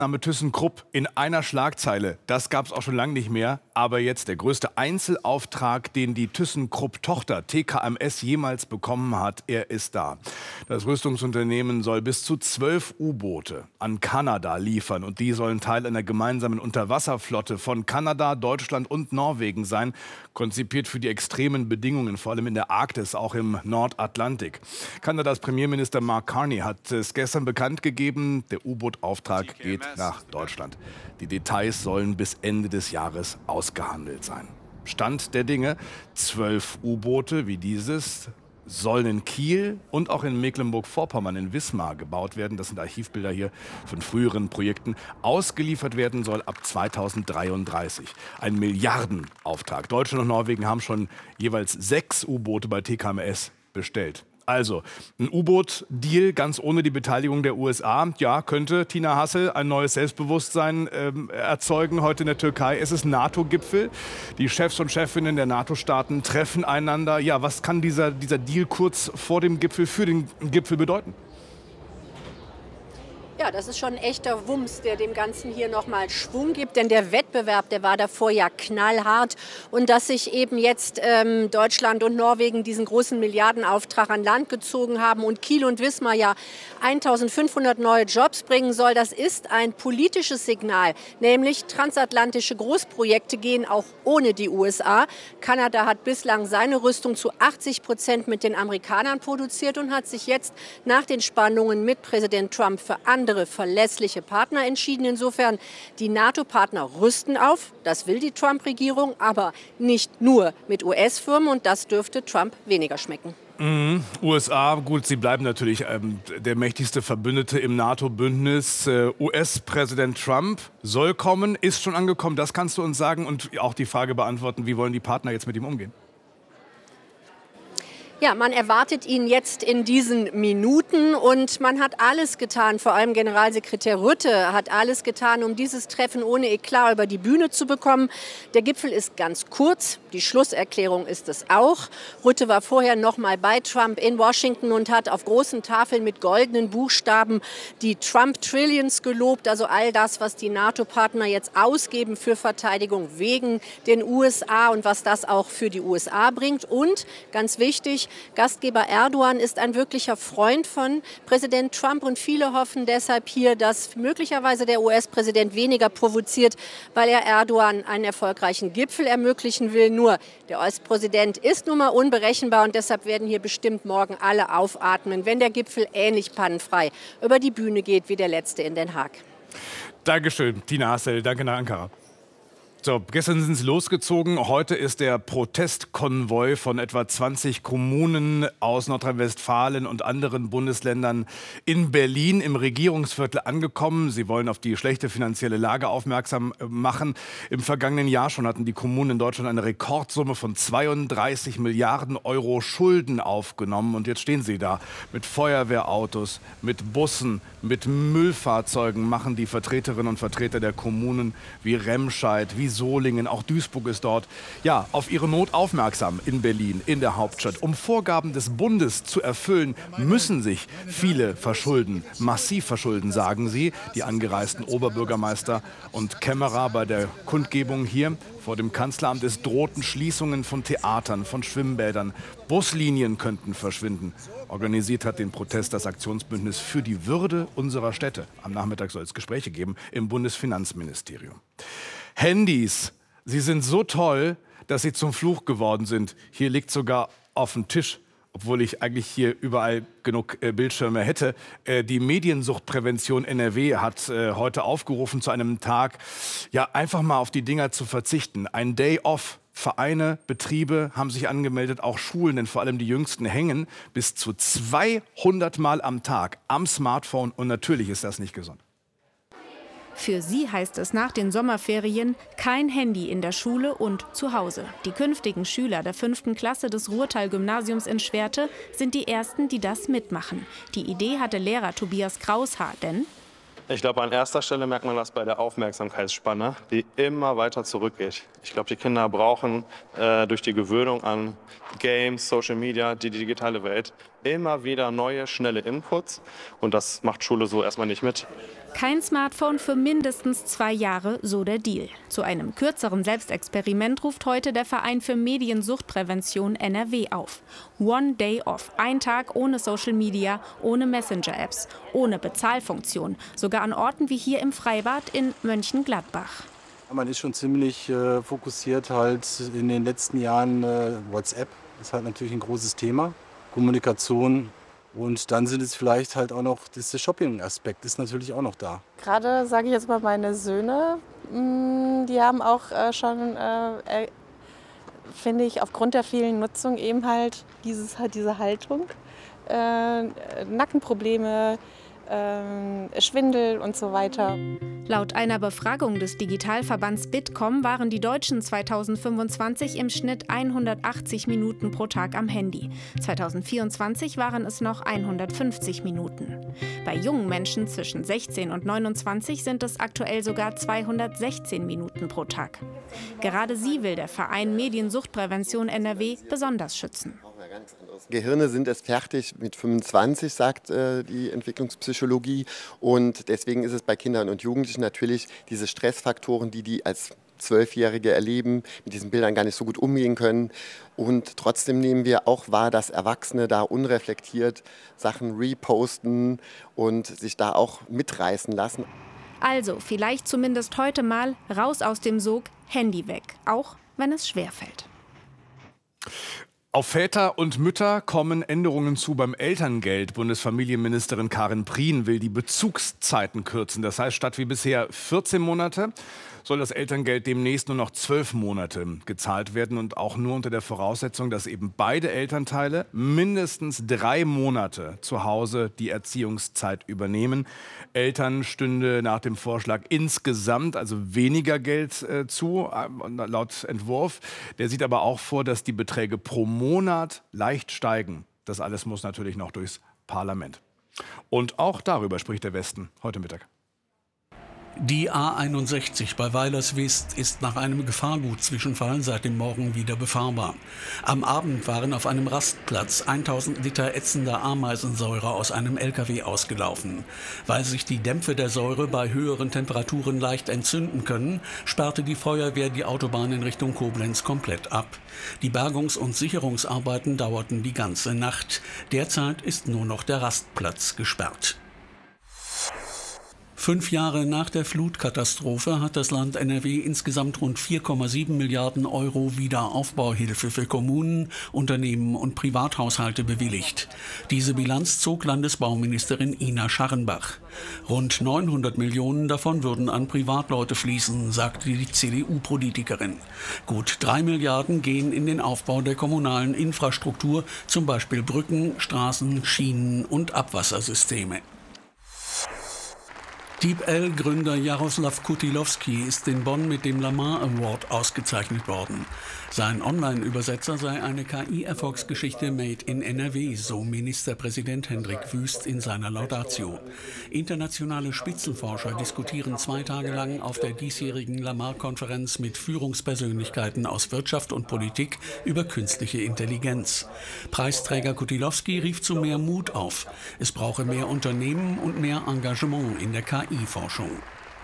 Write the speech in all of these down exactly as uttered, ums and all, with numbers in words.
Name ThyssenKrupp in einer Schlagzeile. Das gab es auch schon lange nicht mehr. Aber jetzt der größte Einzelauftrag, den die ThyssenKrupp-Tochter T K M S jemals bekommen hat. Er ist da. Das Rüstungsunternehmen soll bis zu zwölf U-Boote an Kanada liefern. Und die sollen Teil einer gemeinsamen Unterwasserflotte von Kanada, Deutschland und Norwegen sein. Konzipiert für die extremen Bedingungen, vor allem in der Arktis, auch im Nordatlantik. Kanadas Premierminister Mark Carney hat es gestern bekannt gegeben. Der U-Boot-Auftrag geht nach Deutschland. Die Details sollen bis Ende des Jahres ausgehandelt sein. Stand der Dinge: zwölf U-Boote wie dieses sollen in Kiel und auch in Mecklenburg-Vorpommern in Wismar gebaut werden. Das sind Archivbilder hier von früheren Projekten. Ausgeliefert werden soll ab zweitausenddreiunddreißig. Ein Milliardenauftrag. Deutschland und Norwegen haben schon jeweils sechs U-Boote bei T K M S bestellt. Also, ein U-Boot-Deal ganz ohne die Beteiligung der U S A. Ja, könnte Tina Hassel ein neues Selbstbewusstsein ähm, erzeugen heute in der Türkei. Es ist NATO-Gipfel. Die Chefs und Chefinnen der NATO-Staaten treffen einander. Ja, was kann dieser, dieser Deal kurz vor dem Gipfel für den Gipfel bedeuten? Ja, das ist schon ein echter Wumms, der dem Ganzen hier nochmal Schwung gibt. Denn der Wettbewerb, der war davor ja knallhart. Und dass sich eben jetzt ähm, Deutschland und Norwegen diesen großen Milliardenauftrag an Land gezogen haben und Kiel und Wismar ja eintausendfünfhundert neue Jobs bringen soll, das ist ein politisches Signal. Nämlich transatlantische Großprojekte gehen auch ohne die U S A. Kanada hat bislang seine Rüstung zu achtzig Prozent mit den Amerikanern produziert und hat sich jetzt nach den Spannungen mit Präsident Trump für andere verlässliche Partner entschieden. Insofern, die NATO-Partner rüsten auf, das will die Trump-Regierung, aber nicht nur mit U S-Firmen, und das dürfte Trump weniger schmecken. Mhm. U S A, gut, sie bleiben natürlich ähm, der mächtigste Verbündete im NATO-Bündnis. Äh, U S-Präsident Trump soll kommen, ist schon angekommen, das kannst du uns sagen und auch die Frage beantworten, wie wollen die Partner jetzt mit ihm umgehen? Ja, man erwartet ihn jetzt in diesen Minuten und man hat alles getan, vor allem Generalsekretär Rutte hat alles getan, um dieses Treffen ohne Eklat über die Bühne zu bekommen. Der Gipfel ist ganz kurz, die Schlusserklärung ist es auch. Rutte war vorher noch mal bei Trump in Washington und hat auf großen Tafeln mit goldenen Buchstaben die Trump-Trillions gelobt, also all das, was die NATO-Partner jetzt ausgeben für Verteidigung wegen den U S A und was das auch für die U S A bringt. Und ganz wichtig, Gastgeber Erdogan ist ein wirklicher Freund von Präsident Trump und viele hoffen deshalb hier, dass möglicherweise der U S-Präsident weniger provoziert, weil er Erdogan einen erfolgreichen Gipfel ermöglichen will. Nur der U S-Präsident ist nun mal unberechenbar und deshalb werden hier bestimmt morgen alle aufatmen, wenn der Gipfel ähnlich pannenfrei über die Bühne geht wie der letzte in Den Haag. Dankeschön, Tina Hassel. Danke nach Ankara. So, gestern sind sie losgezogen. Heute ist der Protestkonvoi von etwa zwanzig Kommunen aus Nordrhein-Westfalen und anderen Bundesländern in Berlin im Regierungsviertel angekommen. Sie wollen auf die schlechte finanzielle Lage aufmerksam machen. Im vergangenen Jahr schon hatten die Kommunen in Deutschland eine Rekordsumme von zweiunddreißig Milliarden Euro Schulden aufgenommen. Und jetzt stehen sie da mit Feuerwehrautos, mit Bussen, mit Müllfahrzeugen, machen die Vertreterinnen und Vertreter der Kommunen wie Remscheid, wie Solingen, auch Duisburg ist dort, ja, auf ihre Not aufmerksam in Berlin, in der Hauptstadt. Um Vorgaben des Bundes zu erfüllen, müssen sich viele verschulden, massiv verschulden, sagen sie, die angereisten Oberbürgermeister und Kämmerer bei der Kundgebung hier vor dem Kanzleramt. Es drohten Schließungen von Theatern, von Schwimmbädern, Buslinien könnten verschwinden. Organisiert hat den Protest das Aktionsbündnis für die Würde unserer Städte. Am Nachmittag soll es Gespräche geben im Bundesfinanzministerium. Handys, sie sind so toll, dass sie zum Fluch geworden sind. Hier liegt sogar auf dem Tisch, obwohl ich eigentlich hier überall genug äh, Bildschirme hätte. Äh, die Mediensuchtprävention N R W hat äh, heute aufgerufen zu einem Tag, ja, einfach mal auf die Dinger zu verzichten. Ein Day off. Vereine, Betriebe haben sich angemeldet, auch Schulen, denn vor allem die Jüngsten hängen bis zu zweihundert Mal am Tag am Smartphone und natürlich ist das nicht gesund. Für sie heißt es nach den Sommerferien kein Handy in der Schule und zu Hause. Die künftigen Schüler der fünften Klasse des Ruhrtal-Gymnasiums in Schwerte sind die ersten, die das mitmachen. Die Idee hatte Lehrer Tobias Kraushaar, denn ich glaube, an erster Stelle merkt man das bei der Aufmerksamkeitsspanne, die immer weiter zurückgeht. Ich glaube, die Kinder brauchen äh, durch die Gewöhnung an Games, Social Media, die digitale Welt, immer wieder neue, schnelle Inputs. Und das macht Schule so erstmal nicht mit. Kein Smartphone für mindestens zwei Jahre, so der Deal. Zu einem kürzeren Selbstexperiment ruft heute der Verein für Mediensuchtprävention N R W auf. One Day Off. Ein Tag ohne Social Media, ohne Messenger-Apps, ohne Bezahlfunktion. Sogar an Orten wie hier im Freibad in Mönchengladbach. Man ist schon ziemlich äh, fokussiert halt in den letzten Jahren. Äh, WhatsApp ist halt natürlich ein großes Thema. Kommunikation. Und dann sind es vielleicht halt auch noch, das Shopping-Aspekt ist natürlich auch noch da. Gerade sage ich jetzt mal meine Söhne, die haben auch schon, äh, finde ich, aufgrund der vielen Nutzung eben halt dieses, diese Haltung, äh, Nackenprobleme, äh, Schwindel und so weiter. Laut einer Befragung des Digitalverbands Bitkom waren die Deutschen zweitausendfünfundzwanzig im Schnitt hundertachtzig Minuten pro Tag am Handy. zweitausendvierundzwanzig waren es noch hundertfünfzig Minuten. Bei jungen Menschen zwischen sechzehn und neunundzwanzig sind es aktuell sogar zweihundertsechzehn Minuten pro Tag. Gerade sie will der Verein Mediensuchtprävention N R W besonders schützen. Gehirne sind es fertig mit fünfundzwanzig, sagt äh, die Entwicklungspsychologie. Und deswegen ist es bei Kindern und Jugendlichen natürlich diese Stressfaktoren, die die als Zwölfjährige erleben, mit diesen Bildern gar nicht so gut umgehen können. Und trotzdem nehmen wir auch wahr, dass Erwachsene da unreflektiert Sachen reposten und sich da auch mitreißen lassen. Also vielleicht zumindest heute mal raus aus dem Sog, Handy weg, auch wenn es schwerfällt. Auf Väter und Mütter kommen Änderungen zu beim Elterngeld. Bundesfamilienministerin Karin Prien will die Bezugszeiten kürzen. Das heißt, statt wie bisher vierzehn Monate soll das Elterngeld demnächst nur noch zwölf Monate gezahlt werden. Und auch nur unter der Voraussetzung, dass eben beide Elternteile mindestens drei Monate zu Hause die Erziehungszeit übernehmen. Eltern stünde nach dem Vorschlag insgesamt also weniger Geld äh, zu, äh, laut Entwurf. Der sieht aber auch vor, dass die Beträge pro Monat leicht steigen. Das alles muss natürlich noch durchs Parlament. Und auch darüber spricht der Westen heute Mittag. Die A einundsechzig bei Weilerswist ist nach einem Gefahrgutzwischenfall seit dem Morgen wieder befahrbar. Am Abend waren auf einem Rastplatz tausend Liter ätzender Ameisensäure aus einem L K W ausgelaufen. Weil sich die Dämpfe der Säure bei höheren Temperaturen leicht entzünden können, sperrte die Feuerwehr die Autobahn in Richtung Koblenz komplett ab. Die Bergungs- und Sicherungsarbeiten dauerten die ganze Nacht. Derzeit ist nur noch der Rastplatz gesperrt. Fünf Jahre nach der Flutkatastrophe hat das Land N R W insgesamt rund vier Komma sieben Milliarden Euro Wiederaufbauhilfe für Kommunen, Unternehmen und Privathaushalte bewilligt. Diese Bilanz zog Landesbauministerin Ina Scharrenbach. Rund neunhundert Millionen davon würden an Privatleute fließen, sagte die C D U-Politikerin. Gut drei Milliarden gehen in den Aufbau der kommunalen Infrastruktur, zum Beispiel Brücken, Straßen, Schienen und Abwassersysteme. DeepL-Gründer Jaroslav Kutilowski ist in Bonn mit dem Lamar Award ausgezeichnet worden. Sein Online-Übersetzer sei eine K I-Erfolgsgeschichte made in N R W, so Ministerpräsident Hendrik Wüst in seiner Laudatio. Internationale Spitzenforscher diskutieren zwei Tage lang auf der diesjährigen Lamar-Konferenz mit Führungspersönlichkeiten aus Wirtschaft und Politik über künstliche Intelligenz. Preisträger Kutilowski rief zu mehr Mut auf. Es brauche mehr Unternehmen und mehr Engagement in der K I-Forschung.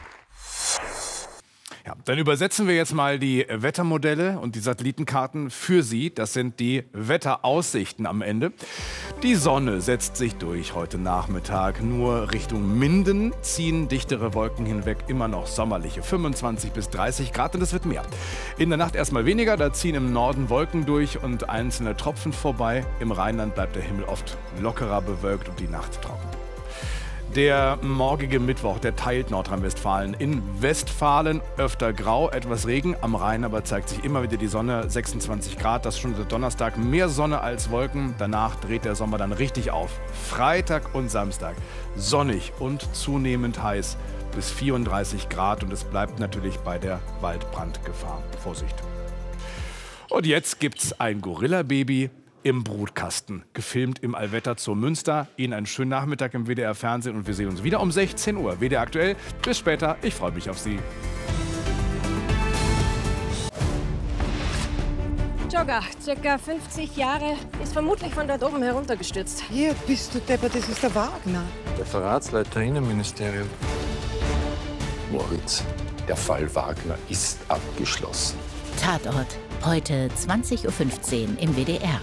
Ja, dann übersetzen wir jetzt mal die Wettermodelle und die Satellitenkarten für Sie. Das sind die Wetteraussichten am Ende. Die Sonne setzt sich durch heute Nachmittag. Nur Richtung Minden ziehen dichtere Wolken hinweg. Immer noch sommerliche fünfundzwanzig bis dreißig Grad und es wird mehr. In der Nacht erstmal weniger. Da ziehen im Norden Wolken durch und einzelne Tropfen vorbei. Im Rheinland bleibt der Himmel oft lockerer bewölkt und die Nacht trocken. Der morgige Mittwoch, der teilt Nordrhein-Westfalen in Westfalen öfter grau, etwas Regen. Am Rhein aber zeigt sich immer wieder die Sonne, sechsundzwanzig Grad. Das ist schon der Donnerstag, mehr Sonne als Wolken. Danach dreht der Sommer dann richtig auf. Freitag und Samstag sonnig und zunehmend heiß bis vierunddreißig Grad. Und es bleibt natürlich bei der Waldbrandgefahr. Vorsicht. Und jetzt gibt's ein Gorilla-Baby im Brutkasten, gefilmt im Allwetter zur Münster. Ihnen einen schönen Nachmittag im W D R-Fernsehen und wir sehen uns wieder um sechzehn Uhr. W D R aktuell. Bis später. Ich freue mich auf Sie. Jogger, circa fünfzig Jahre, ist vermutlich von dort oben heruntergestürzt. Hier bist du deppert, das ist der Wagner. Referatsleiter Innenministerium. Moritz, der Fall Wagner ist abgeschlossen. Tatort, heute zwanzig Uhr fünfzehn im W D R.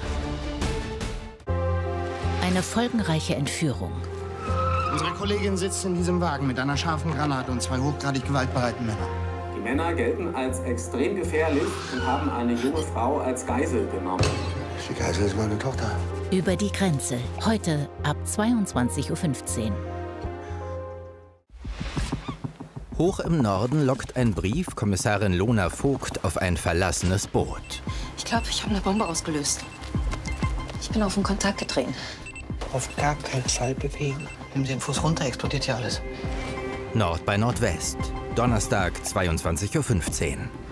Eine folgenreiche Entführung. Unsere Kollegin sitzt in diesem Wagen mit einer scharfen Granate und zwei hochgradig gewaltbereiten Männern. Die Männer gelten als extrem gefährlich und haben eine junge Frau als Geisel genommen. Die Geisel ist meine Tochter. Über die Grenze, heute ab zweiundzwanzig Uhr fünfzehn. Hoch im Norden lockt ein Brief Kommissarin Lona Vogt auf ein verlassenes Boot. Ich glaube, ich habe eine Bombe ausgelöst. Ich bin auf den Kontakt getreten. Auf gar keinen Fall bewegen. Nehmen Sie den Fuß runter, explodiert hier alles. Nord bei Nordwest, Donnerstag, zweiundzwanzig Uhr fünfzehn.